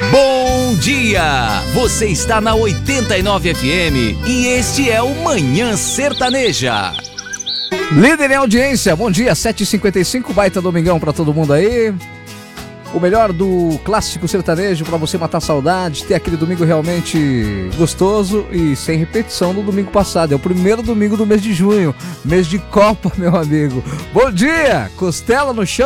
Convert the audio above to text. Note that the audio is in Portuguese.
Bom dia! Você está na 89 FM e este é o Manhã Sertaneja. Líder em audiência, bom dia, 7h55, baita domingão pra todo mundo aí. O melhor do clássico sertanejo pra você matar saudade, ter aquele domingo realmente gostoso e sem repetição do domingo passado. É o primeiro domingo do mês de junho, mês de Copa, meu amigo. Bom dia, costela no chão.